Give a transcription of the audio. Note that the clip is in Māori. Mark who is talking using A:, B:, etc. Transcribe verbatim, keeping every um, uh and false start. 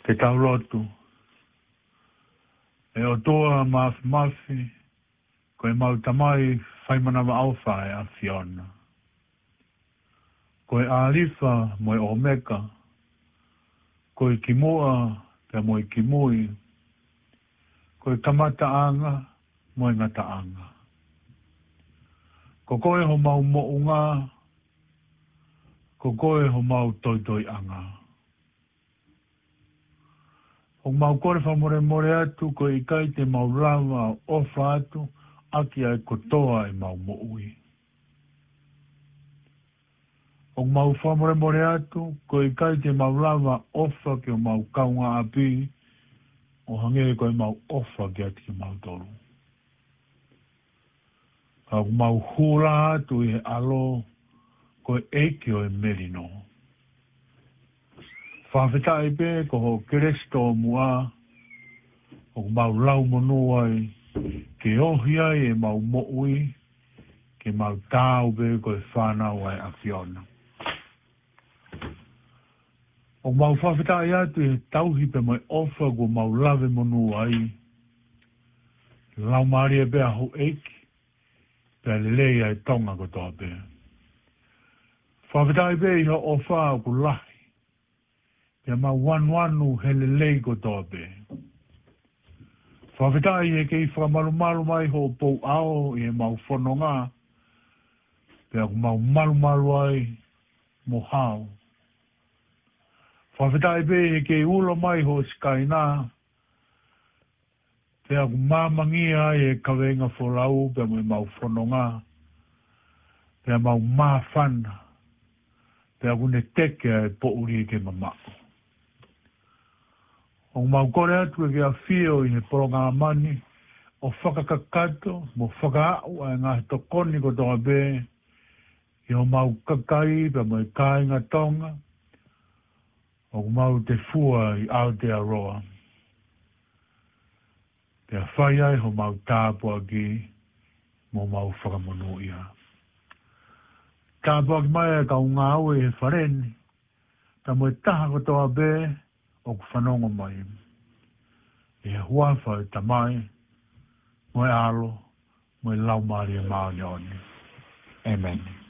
A: Te taulotu. E o toa mafi mafi, ko e mautamai whaimana wa awha e a Fiona. Ko e alifa mo e omeka, ko e kimua te mo e kimui, ko e kamata anga mo e ngata anga. Ko koe ho mau mounga, ko koe ho mau toi toi anga. O mau kore whamore more atu, ko i kai te mau rawa o ofa atu, aki ai kotoa e mau moui. O mau whamore more atu, ko i kai te mau rawa ofa ki o mau kaunga api, o hangere ko i mau ofa ki ati ki mau toru. O mau hula atu i he alo, ko e eiki o e merino. Whawhetai pe ko ho keresto o mua, o mau lau monuai, ke ohi ai e mau moui, ke mau tāu pe ko e whanau ai a Fiona. O mau whawhetai atu e tauhi pe mai ofa ko mau lave monuai, lau maria pe a ho eiki, pe a lelei ai tonga ko toa pe. Whawhetai pe i ho ofa ko lahi, pe ma wan wanu hele lei ko tope. Whawhetai e kei whamalu malu mai ho pou ao e mau whanonga, pe aku mau malu malu ai mo hao. Whawhetai pe e kei ulo mai ho skaina, pe aku mamangi ai e kawenga wholau pe mo mau whanonga, pe mau mawhana, pe aku ne teke e po uri ke mamako. O mau kore atu e kia whio i he poronga mani, o whakakakato, mo whakaau ai ngā tokoni ko tonga be, i o mau kakai, pa mo i kāinga tonga, o mau te fua i Aotearoa. Pea whai ai ho mau tāpua ki, mo mau whakamonu ia. Tāpua ki mai e ka unga au e he whareni, ta mo i taha ko tonga be, o ku whanonga mai. E huafa e tamai, mo e alo, mo e lau maari e maoni oni. Amen.